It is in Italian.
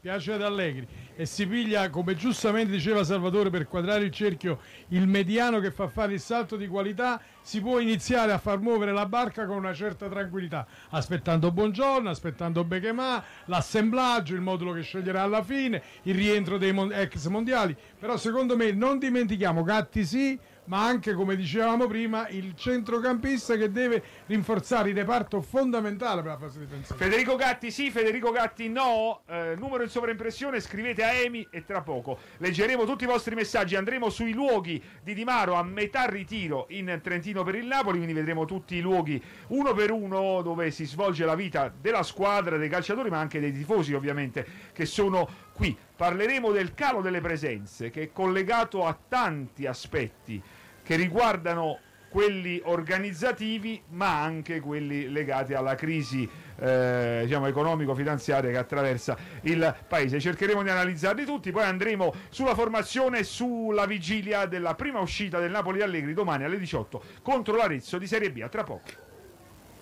piace ad Allegri e si piglia, come giustamente diceva Salvatore, per quadrare il cerchio, il mediano che fa fare il salto di qualità, si può iniziare a far muovere la barca con una certa tranquillità, aspettando Buongiorno, aspettando Bechemà, l'assemblaggio, il modulo che sceglierà alla fine, il rientro dei ex mondiali. Però secondo me non dimentichiamo Gatti sì, ma anche, come dicevamo prima, il centrocampista che deve rinforzare il reparto fondamentale per la fase difensiva. Federico Gatti sì, Federico Gatti no, numero in sovraimpressione, scrivete a Emi e tra poco leggeremo tutti i vostri messaggi. Andremo sui luoghi di Di Maro a metà ritiro in Trentino per il Napoli, quindi vedremo tutti i luoghi uno per uno dove si svolge la vita della squadra, dei calciatori, ma anche dei tifosi ovviamente che sono qui. Parleremo del calo delle presenze, che è collegato a tanti aspetti che riguardano quelli organizzativi ma anche quelli legati alla crisi diciamo economico-finanziaria che attraversa il paese. Cercheremo di analizzarli tutti, poi andremo sulla formazione, sulla vigilia della prima uscita del Napoli Allegri domani alle 18 contro l'Arezzo di Serie B. A tra poco.